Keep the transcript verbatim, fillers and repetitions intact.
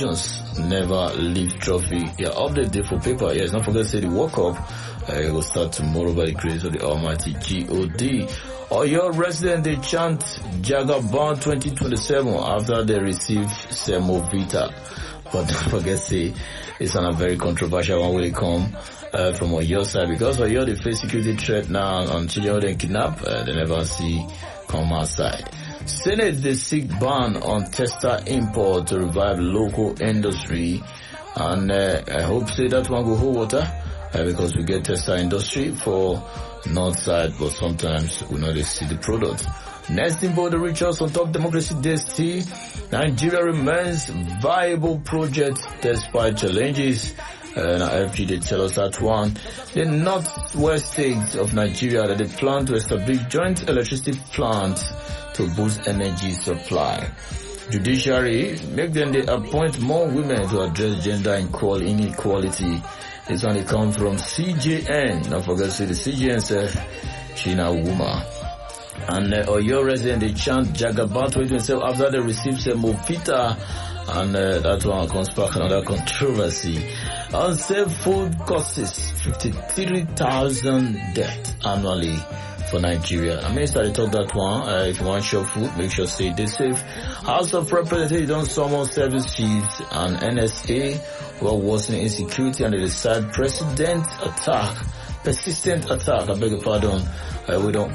Nations never leave trophy. Yeah, update day for paper. Yes, don't forget to say the World Cup. Uh, it will start tomorrow by the grace of the Almighty G O D. Or your resident, they chant Jagaban twenty twenty-seven after they receive Semovita. But don't forget to say it's on a very controversial one when it come uh, from your side, because Oyo they face security threat now on children they kidnap, uh, they never see come outside. Senate they seek ban on tester import to revive local industry, and uh, I hope say that one go hold water uh, because we get tester industry for north side, but sometimes we know they see the product. Next info the reach us on Top Democracy Day T. Nigeria remains viable project despite challenges. Uh, now F G they tell us that one. The northwest states of Nigeria that they plan to establish joint electricity plants to boost energy supply. Judiciary make them they appoint more women to address gender inequality. This one they come from C J N. Don't forget to say the C J N says she na woman. And uh, Oyo resident they chant Jagaban twenty twenty-seven after they receive Semovita, and uh, that one comes back another controversy. Unsafe food causes fifty-three thousand deaths annually for Nigeria. I mean, so they talk that one. Uh, if you want your food, make sure say they safe. House of Representatives don't summon service chiefs and N S A who are worsening insecurity, and they decide president attack, persistent attack. I beg your pardon. Uh, we don't